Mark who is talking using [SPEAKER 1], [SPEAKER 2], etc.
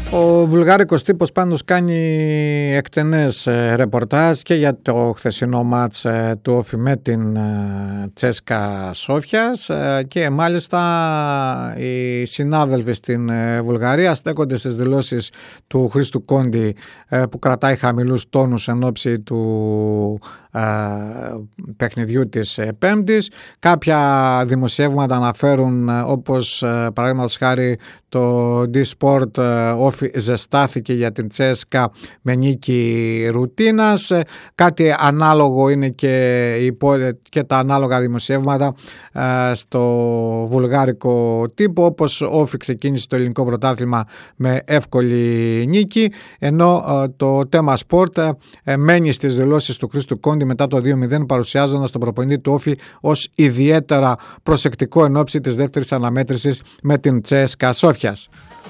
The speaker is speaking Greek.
[SPEAKER 1] Ο βουλγάρικος τύπος πάντως κάνει εκτενές ρεπορτάζ και για το χθεσινό μάτς του Όφη με την Τσέσκα Σόφιας και μάλιστα οι συνάδελφοι στην Βουλγαρία στέκονται στις δηλώσεις του Χρήστου Κόντι που κρατάει χαμηλούς τόνους εν ώψη του παιχνιδιού της Πέμπτης. Κάποια δημοσιεύματα αναφέρουν, όπως παραδείγματος χάρη το D-Sport, Όφη ζεστάθηκε για την Τσέσκα με νίκη ρουτίνας. Κάτι ανάλογο είναι και τα ανάλογα δημοσιεύματα στο βουλγάρικο τύπο, όπως Όφη ξεκίνησε το ελληνικό πρωτάθλημα με εύκολη νίκη, ενώ το θέμα Sport μένει στις δηλώσεις του Χρήστου Κόντι μετά το 2-0, παρουσιάζοντας τον προπονητή του Όφη ως ιδιαίτερα προσεκτικό εν ώψη της δεύτερης αναμέτρησης με την Τσέσκα Σόφιας.